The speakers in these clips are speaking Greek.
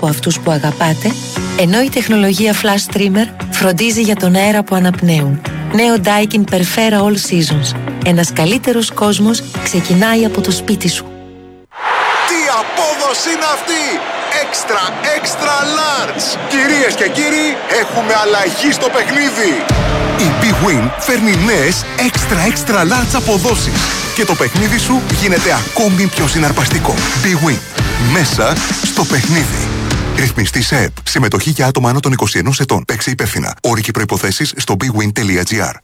από αυτούς που αγαπάτε, ενώ η τεχνολογία Flash Streamer φροντίζει για τον αέρα που αναπνέουν. Νέο Daikin Perfera All Seasons. Ένας καλύτερος κόσμος ξεκινάει από το σπίτι σου. Τι απόδοση είναι αυτή! Extra large! Κυρίες και κύριοι, έχουμε αλλαγή στο παιχνίδι! Η Big Win φέρνει νέες extra large αποδόσεις και το παιχνίδι σου γίνεται ακόμη πιο συναρπαστικό. Big Win. Μέσα στο παιχνίδι. Ρυθμιστή σε ΕΠ. Συμμετοχή για άτομα άνω των 21 ετών. Παίξε υπεύθυνα. Όροι και προϋποθέσεις στο bigwin.gr.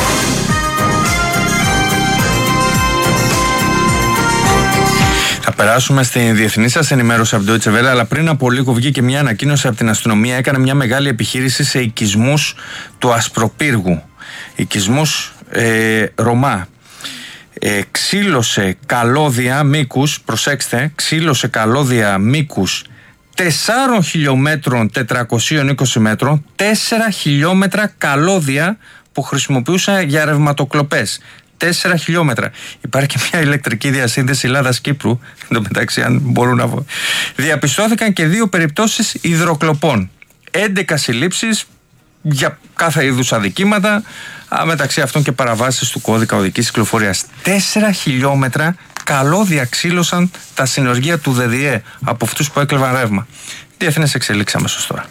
Θα περάσουμε στη διεθνή σας ενημέρωση από το Deutsche Welle, αλλά πριν από λίγο βγήκε μια ανακοίνωση από την αστυνομία. Έκανε μια μεγάλη επιχείρηση σε οικισμούς του Ασπροπύργου. Οικισμούς Ρωμά. Ξύλωσε καλώδια μήκους, προσέξτε, ξύλωσε καλώδια μήκους 4 χιλιόμετρων 420 μέτρων, 4 χιλιόμετρα καλώδια που χρησιμοποιούσαν για ρευματοκλοπές. 4 χιλιόμετρα. Υπάρχει και μια ηλεκτρική διασύνδεση Ελλάδας-Κύπρου. Εν τω μεταξύ, αν μπορούν να. Διαπιστώθηκαν και 2 περιπτώσεις υδροκλοπών. 11 συλλήψεις για κάθε είδους αδικήματα, μεταξύ αυτών και παραβάσεις του κώδικα οδικής κυκλοφορίας. 4 χιλιόμετρα καλώδια ξύλωσαν τα συνεργεία του ΔΔΕ από αυτούς που έκλεβαν ρεύμα. Διεθνές εξελίξεις αμέσως τώρα.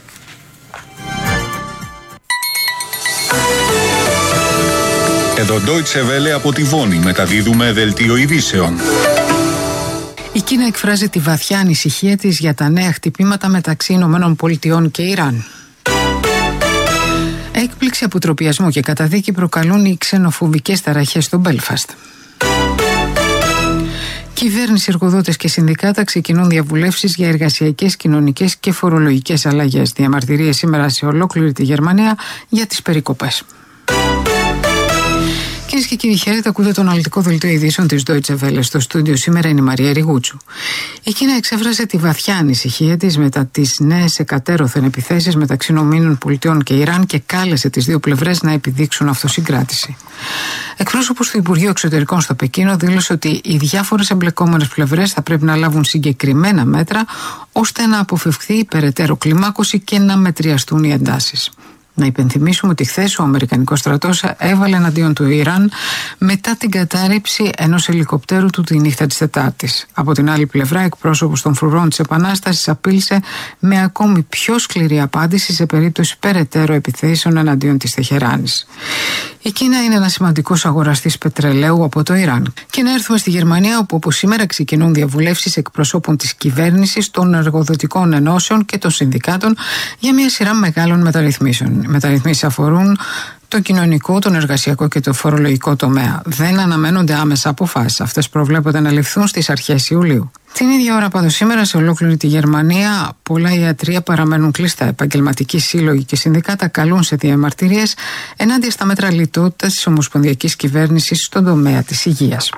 Εδώ Deutsche Welle από τη Βόνη μεταδίδουμε δελτίο ειδήσεων. Η Κίνα εκφράζει τη βαθιά ανησυχία της για τα νέα χτυπήματα μεταξύ Ηνωμένων Πολιτειών και Ιράν. Έκπληξη, αποτροπιασμό και καταδίκη προκαλούν οι ξενοφοβικές ταραχές στο Μπέλφαστ. Κυβέρνηση, εργοδότες και συνδικάτα ξεκινούν διαβουλεύσεις για εργασιακές, κοινωνικές και φορολογικές αλλαγές. Διαμαρτυρίες σήμερα σε ολόκληρη τη Γερμανία για τις περικοπές. Κυρίες και κύριοι, χαίρετε, ακούτε το αναλυτικό δελτίο ειδήσεων της Deutsche Welle. Στο στούντιο σήμερα είναι η Μαρία Ριγούτσου. Η Κίνα εξέφρασε τη βαθιά ανησυχία της μετά τις νέες εκατέρωθεν επιθέσεις μεταξύ ΗΠΑ και Ιράν και κάλεσε τις δύο πλευρές να επιδείξουν αυτοσυγκράτηση. Εκπρόσωπος του Υπουργείου Εξωτερικών στο Πεκίνο δήλωσε ότι οι διάφορες εμπλεκόμενες πλευρές θα πρέπει να λάβουν συγκεκριμένα μέτρα ώστε να αποφευχθεί η περαιτέρω κλιμάκωση και να μετριαστούν οι εντάσεις. Να υπενθυμίσουμε ότι χθες ο Αμερικανικός στρατός έβαλε εναντίον του Ιράν μετά την κατάρριψη ενός ελικοπτέρου του τη νύχτα της Τετάρτης. Από την άλλη πλευρά, εκπρόσωπος των φρουρών της Επανάστασης απείλησε με ακόμη πιο σκληρή απάντηση σε περίπτωση περαιτέρω επιθέσεων εναντίον της Τεχεράνης. Η Κίνα είναι ένας σημαντικός αγοραστής πετρελαίου από το Ιράν. Και να έρθουμε στη Γερμανία, όπου από σήμερα ξεκινούν διαβουλεύσεις εκπροσώπων της κυβέρνησης, των εργοδοτικών ενώσεων και των συνδικάτων για μια σειρά μεγάλων μεταρρυθμίσεων. Οι μεταρρυθμίσεις αφορούν το κοινωνικό, τον εργασιακό και το φορολογικό τομέα. Δεν αναμένονται άμεσα αποφάσεις. Αυτές προβλέπονται να ληφθούν στις αρχές Ιουλίου. Την ίδια ώρα, πάντως, σήμερα σε ολόκληρη τη Γερμανία πολλά ιατρεία παραμένουν κλειστά. Επαγγελματικοί σύλλογοι και συνδικάτα καλούν σε διαμαρτυρίες ενάντια στα μέτρα λιτότητας της ομοσπονδιακής κυβέρνησης στον τομέα της υγείας.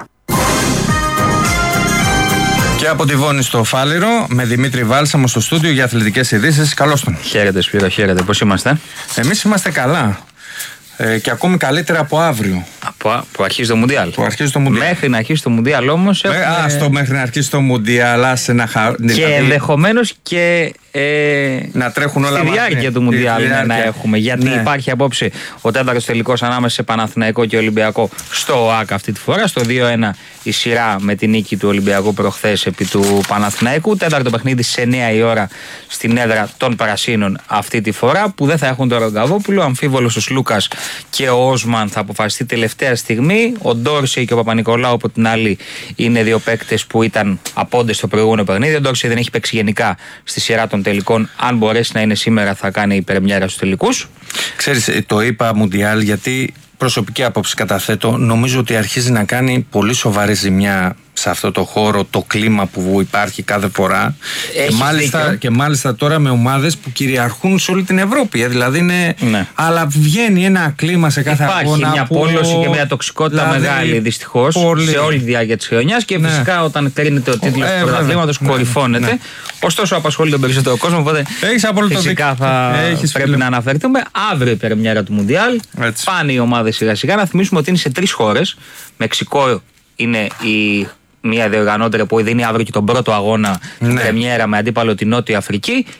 Και από τη Βόνη στο Φάληρο, με Δημήτρη Βάλσαμο στο στούντιο για αθλητικές ειδήσεις. Καλώς τον. Χαίρετε, Σπύρο, χαίρετε. Πώς είμαστε? Εμείς είμαστε καλά. Και ακόμη καλύτερα από αύριο. Που αρχίζει το Μουντιάλ. Μέχρι να αρχίσει το Μουντιάλ όμως. Μέχρι να αρχίσει το Μουντιάλ, άσε να και ενδεχομένως και να τρέχουν όλα στη διάρκεια του Μουντιάλ να έχουμε. Γιατί υπάρχει απόψε ο τέταρτος τελικός ανάμεσα σε Παναθηναϊκό και Ολυμπιακό στο ΟΑΚ αυτή τη φορά. Στο 2-1 η σειρά με την νίκη του Ολυμπιακού προχθές επί του Παναθηναϊκού. Τέταρτο παιχνίδι σε 9 η ώρα στην έδρα των Πρασίνων αυτή τη φορά, που δεν θα έχουν τον Ρογκαβόπουλο. Αμφίβολος ο Λούκας και ο Όσμαν θα αποφασιστεί τελευταία στιγμή. Ο Ντόρσεϊ και ο Παπα-Νικολάου από την άλλη είναι δύο παίκτες που ήταν απόντες στο προηγούμενο παιχνίδι. Ο Ντόρσεϊ δεν έχει παίξει γενικά στη σειρά των τελικών. Αν μπορέσει να είναι σήμερα, θα κάνει η πρεμιέρα στους τελικούς. Ξέρεις, το είπα Μουντιάλ γιατί προσωπική άποψη καταθέτω. Νομίζω ότι αρχίζει να κάνει πολύ σοβαρή ζημιά σε αυτό το χώρο το κλίμα που υπάρχει κάθε φορά. Και μάλιστα τώρα με ομάδες που κυριαρχούν σε όλη την Ευρώπη. Δηλαδή είναι. Ναι. Αλλά βγαίνει ένα κλίμα σε κάθε αγώνα. Υπάρχει μια πόλωση και μια τοξικότητα μεγάλη δυστυχώς σε όλη τη διάρκεια της χρονιάς. Και φυσικά όταν κρίνεται ο τίτλος του πρωταθλήματος κορυφώνεται. Ναι. Ωστόσο απασχολεί τον περισσότερο κόσμο. Οπότε φυσικά θα πρέπει να αναφερθούμε. Αύριο η πρεμιέρα του Μουντιάλ. Πάνε οι ομάδες σιγά-σιγά. Να θυμίσουμε ότι είναι σε 3 χώρες. Μεξικό είναι μια διοργανώτρια που δίνει αύριο και τον πρώτο αγώνα, την πρεμιέρα με αντίπαλο την Νότια Αφρική.